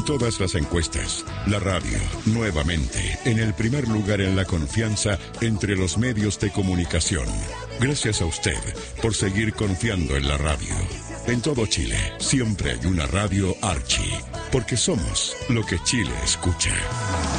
en todas las encuestas. La radio, nuevamente, en el primer lugar en la confianza entre los medios de comunicación. Gracias a usted por seguir confiando en la radio. En todo Chile, siempre hay una radio Archie, porque somos lo que Chile escucha.